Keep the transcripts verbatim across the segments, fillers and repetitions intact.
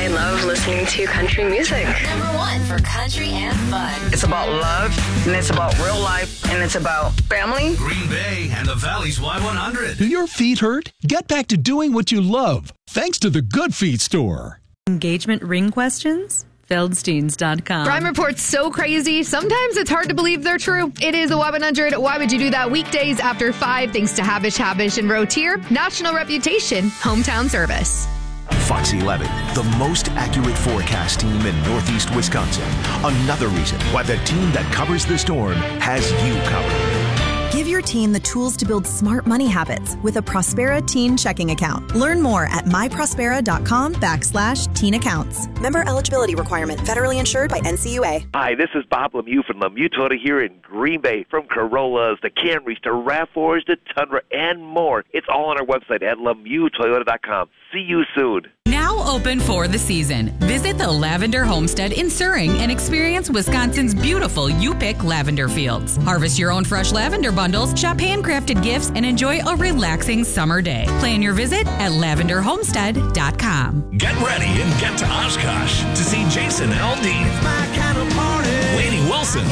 I love listening to country music. Number one for country and fun. It's about love, and it's about real life, and it's about family. Green Bay and the Valley's Y one hundred. Do your feet hurt? Get back to doing what you love, thanks to the Good Feet store. Engagement ring questions? Feldsteins dot com. Crime reports so crazy, sometimes it's hard to believe they're true. It is the Y one hundred. Why would you do that? Weekdays after five, thanks to Habish, Habish, and Rotier. National reputation, hometown service. Fox eleven, the most accurate forecast team in Northeast Wisconsin. Another reason why the team that covers the storm has you covered. Give your teen the tools to build smart money habits with a Prospera teen checking account. Learn more at myprospera.com backslash teen accounts. Member eligibility requirement. Federally insured by N C U A. Hi, this is Bob Lemieux from Lemieux Toyota here in Green Bay. From Corollas to Camrys to RAV fours to Tundra and more. It's all on our website at lemieux toyota dot com. See you soon. Now open for the season. Visit the Lavender Homestead in Suring and experience Wisconsin's beautiful U-Pick lavender fields. Harvest your own fresh lavender bundles, shop handcrafted gifts, and enjoy a relaxing summer day. Plan your visit at lavender homestead dot com. Get ready and get to Oshkosh to see Jason Aldean, kind of Lainey Wilson,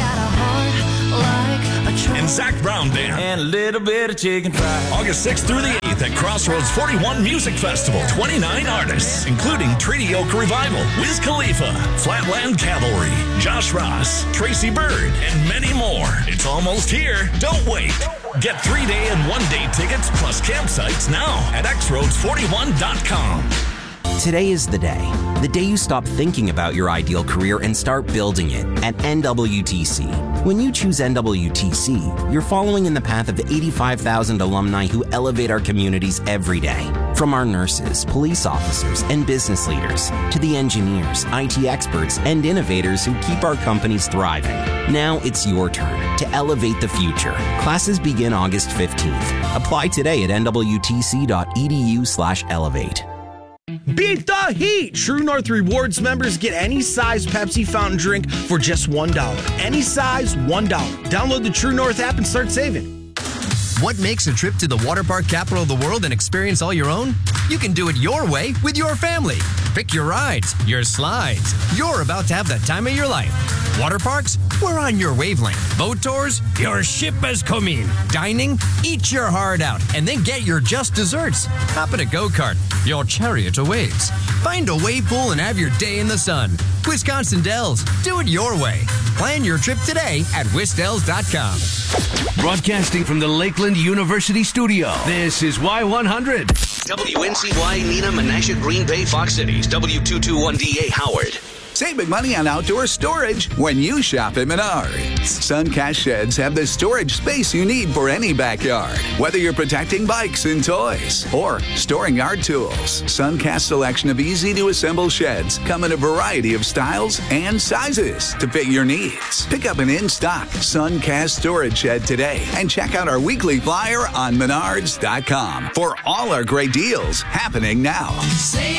and Zach Brown Band. And a little bit of chicken fried. August sixth through the eighth at Crossroads forty-one Music Festival. twenty-nine artists, including Treaty Oak Revival, Wiz Khalifa, Flatland Cavalry, Josh Ross, Tracy Bird, and many more. It's almost here. Don't wait. Get three-day and one-day tickets plus campsites now at x roads forty-one dot com. Today is the day. The day you stop thinking about your ideal career and start building it at N W T C. When you choose N W T C, you're following in the path of the eighty-five thousand alumni who elevate our communities every day. From our nurses, police officers, and business leaders, to the engineers, I T experts, and innovators who keep our companies thriving. Now it's your turn to elevate the future. Classes begin August fifteenth. Apply today at N W T C dot E D U slash elevate. Beat the heat! True North Rewards members get any size Pepsi fountain drink for just one dollar. Any size, one dollar. Download the True North app and start saving. What makes a trip to the water park capital of the world an experience all your own? You can do it your way with your family. Pick your rides, your slides. You're about to have the time of your life. Water parks? We're on your wavelength. Boat tours? Your ship has come in. Dining? Eat your heart out and then get your just desserts. Hop in a go-kart. Your chariot awaits. Find a wave pool and have your day in the sun. Wisconsin Dells. Do it your way. Plan your trip today at wisdells dot com. Broadcasting from the Lakeland University studio, this is Y one hundred. W N C Y, Nina, Menasha, Green Bay, Fox Cities, W two twenty-one D A, Howard. Save big money on outdoor storage when you shop at Menards. Suncast sheds have the storage space you need for any backyard. Whether you're protecting bikes and toys or storing yard tools, Suncast's selection of easy-to-assemble sheds come in a variety of styles and sizes to fit your needs. Pick up an in-stock Suncast storage shed today and check out our weekly flyer on menards dot com for all our great deals happening now. Save